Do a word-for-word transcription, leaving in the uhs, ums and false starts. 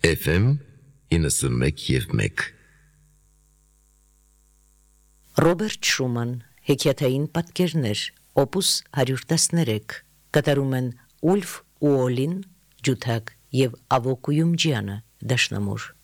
Էֆ էմ իննսունմեկ և մեկ Ռոբերտ Շուման, հեքիաթային պատկերներ, օպուս հարյուր տասներեք, կատարում են Ուլֆ Ուոլին, ջութակ և Ավոկու Յումջյանը, դաշնամուր։